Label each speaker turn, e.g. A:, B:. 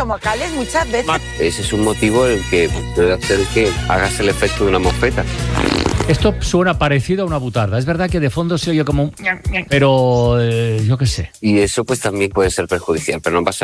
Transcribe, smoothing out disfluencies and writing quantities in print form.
A: estomacales muchas veces.
B: Ese es un motivo el que puede hacer que hagas el efecto de una mosqueta.
C: Esto suena parecido a una butarda. Es verdad que de fondo se oye como un... Pero yo qué sé.
B: Y eso pues también puede ser perjudicial, pero no pasa nada.